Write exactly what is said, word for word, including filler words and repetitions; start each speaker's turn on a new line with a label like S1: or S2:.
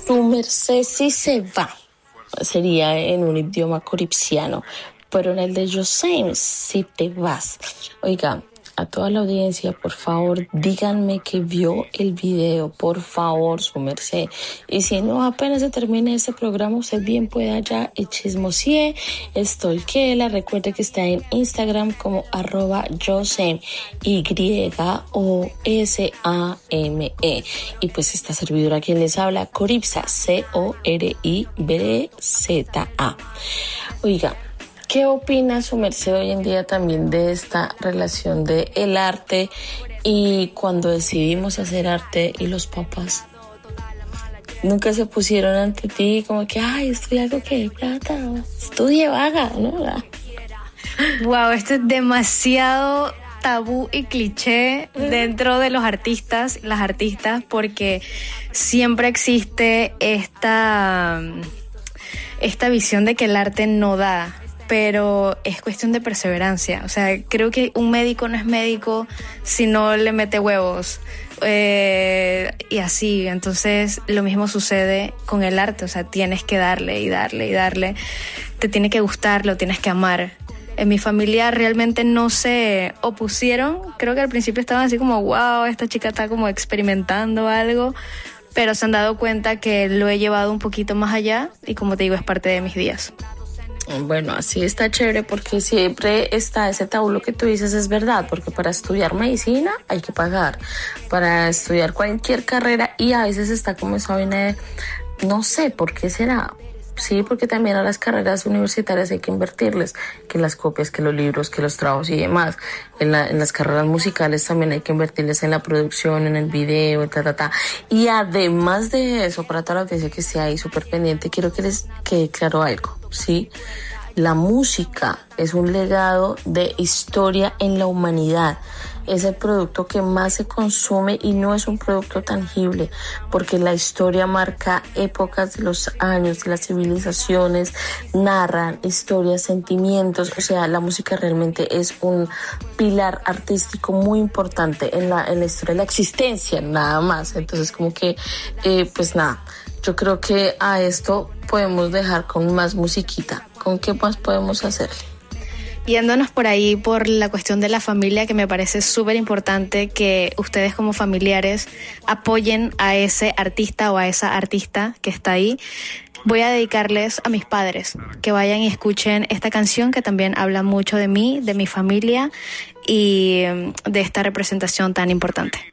S1: Su merced si se va, sería en un idioma coripsiano, pero en el de José si te vas. Oiga, a toda la audiencia, por favor, díganme que vio el video, por favor, su merced. Y si no, apenas se termine este programa, usted bien puede allá y chismosee, stalkeela. Recuerde que está en Instagram como arroba Josem, Y O S A M E. Y pues esta servidora quien les habla, Coripsa, C O R I B Z A. Oiga, ¿qué opina su merced hoy en día también de esta relación de el arte y cuando decidimos hacer arte y los papás nunca se pusieron ante ti como que, ay, estudia algo que dé plata, estudie, vaga, ¿no?
S2: Wow, esto es demasiado tabú y cliché dentro de los artistas, las artistas, porque siempre existe esta, esta visión de que el arte no da. Pero es cuestión de perseverancia. O sea, creo que un médico no es médico si no le mete huevos. Eh, y así, entonces lo mismo sucede con el arte. O sea, tienes que darle y darle y darle. Te tiene que gustar, lo tienes que amar. En mi familia realmente no se opusieron. Creo que al principio estaban así como, wow, esta chica está como experimentando algo. Pero se han dado cuenta que lo he llevado un poquito más allá. Y como te digo, es parte de mis días.
S1: Bueno, así está chévere porque siempre está ese tabú, lo que tú dices es verdad, porque para estudiar medicina hay que pagar, para estudiar cualquier carrera y a veces está como esa vaina de, no sé por qué será, sí, porque también a las carreras universitarias hay que invertirles, que las copias, que los libros, que los trabajos y demás. En, la, en las carreras musicales también hay que invertirles en la producción, en el video, ta, ta, ta. Y además de eso, para toda la audiencia que esté ahí súper pendiente, quiero que les quede claro algo, ¿sí? La música es un legado de historia en la humanidad. Es el producto que más se consume y no es un producto tangible, porque la historia marca épocas de los años, de las civilizaciones, narran historias, sentimientos. O sea, la música realmente es un pilar artístico muy importante en la, en la historia de la existencia, nada más. Entonces, como que, eh, pues nada, yo creo que a esto podemos dejar con más musiquita. ¿Con qué más podemos hacerle?
S2: Yéndonos por ahí por la cuestión de la familia, que me parece súper importante que ustedes como familiares apoyen a ese artista o a esa artista que está ahí. Voy a dedicarles a mis padres, que vayan y escuchen esta canción que también habla mucho de mí, de mi familia y de esta representación tan importante.